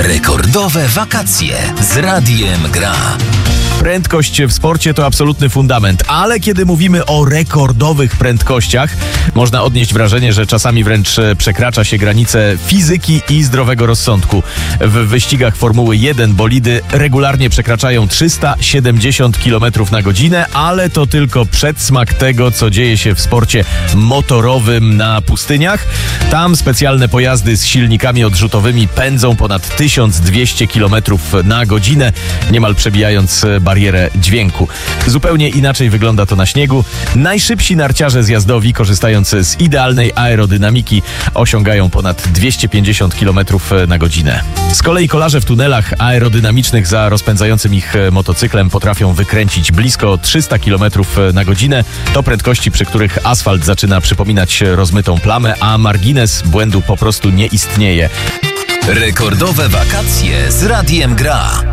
Rekordowe wakacje z Radiem Gra. Prędkość w sporcie to absolutny fundament, ale kiedy mówimy o rekordowych prędkościach, można odnieść wrażenie, że czasami wręcz przekracza się granice fizyki i zdrowego rozsądku. W wyścigach Formuły 1 bolidy regularnie przekraczają 370 km na godzinę, ale to tylko przedsmak tego, co dzieje się w sporcie motorowym na pustyniach. Tam specjalne pojazdy z silnikami odrzutowymi pędzą ponad 1200 km na godzinę, niemal przebijając barierę dźwięku. Zupełnie inaczej wygląda to na śniegu. Najszybsi narciarze zjazdowi, korzystając z idealnej aerodynamiki, osiągają ponad 250 km na godzinę. Z kolei kolarze w tunelach aerodynamicznych za rozpędzającym ich motocyklem potrafią wykręcić blisko 300 km na godzinę. To prędkości, przy których asfalt zaczyna przypominać rozmytą plamę, a margines błędu po prostu nie istnieje. Rekordowe wakacje z Radiem Gra.